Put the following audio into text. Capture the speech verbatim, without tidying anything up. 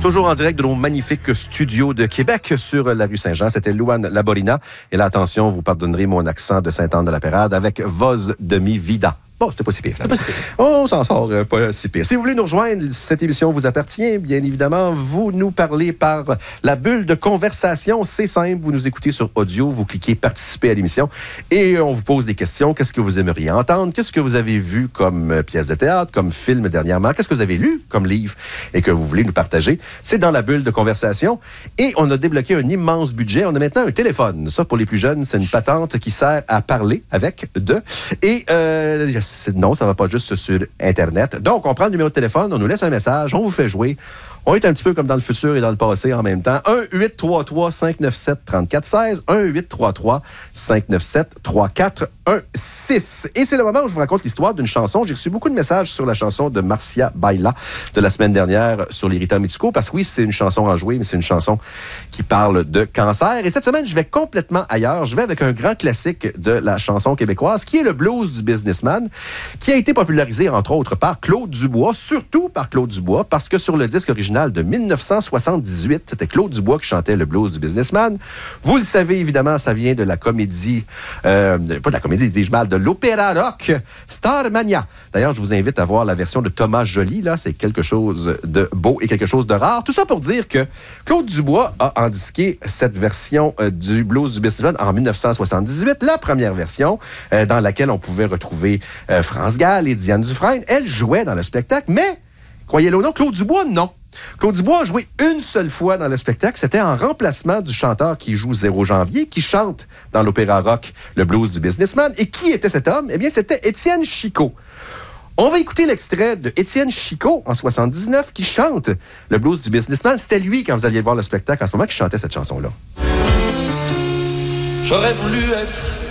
Toujours en direct de nos magnifiques studios de Québec sur la rue Saint-Jean. C'était Louane Laborina. Et là, attention, vous pardonnerez mon accent de Sainte-Anne-de-la-Pérade avec Voz de mi vida. Bon, c'était pas si pire, finalement. Oh, on s'en sort euh, pas si pire. Si vous voulez nous rejoindre, cette émission vous appartient, bien évidemment. Vous nous parlez par la bulle de conversation. C'est simple, vous nous écoutez sur audio, vous cliquez « Participer à l'émission » et on vous pose des questions. Qu'est-ce que vous aimeriez entendre? Qu'est-ce que vous avez vu comme pièce de théâtre, comme film dernièrement? Qu'est-ce que vous avez lu comme livre et que vous voulez nous partager? C'est dans la bulle de conversation. Et on a débloqué un immense budget. On a maintenant un téléphone. Ça, pour les plus jeunes, c'est une patente qui sert à parler avec, de. Et... Euh, non, ça ne va pas juste sur Internet. Donc, on prend le numéro de téléphone, on nous laisse un message, on vous fait jouer. On est un petit peu comme dans le futur et dans le passé en même temps. un huit trois trois cinq neuf sept trois quatre un six. un huit trois trois cinq neuf sept trois quatre un six. Et c'est le moment où je vous raconte l'histoire d'une chanson. J'ai reçu beaucoup de messages sur la chanson de Marcia Baila de la semaine dernière sur les Rita Mitsuko. Parce que oui, c'est une chanson enjouée, mais c'est une chanson qui parle de cancer. Et cette semaine, je vais complètement ailleurs. Je vais avec un grand classique de la chanson québécoise, qui est le blues du businessman, qui a été popularisé, entre autres, par Claude Dubois, surtout par Claude Dubois, parce que sur le disque original de dix-neuf cent soixante-dix-huit, c'était Claude Dubois qui chantait le blues du businessman. Vous le savez, évidemment, ça vient de la comédie, euh, pas de la comédie, dis-je mal, de l'opéra rock Starmania. D'ailleurs, je vous invite à voir la version de Thomas Joly, là, c'est quelque chose de beau et quelque chose de rare. Tout ça pour dire que Claude Dubois a endisqué cette version euh, du blues du businessman en dix-neuf cent soixante-dix-huit, la première version, euh, dans laquelle on pouvait retrouver euh, France Gall et Diane Dufresne. Elle jouait dans le spectacle, mais, croyez-le ou non, Claude Dubois, non. Claude Dubois a joué une seule fois dans le spectacle. C'était en remplacement du chanteur qui joue Zéro Janvier, qui chante dans l'opéra rock le blues du businessman. Et qui était cet homme? Eh bien, c'était Étienne Chicot. On va écouter l'extrait de Étienne Chicot en soixante-dix-neuf qui chante le blues du businessman. C'était lui, quand vous alliez voir le spectacle en ce moment, qui chantait cette chanson-là. J'aurais voulu être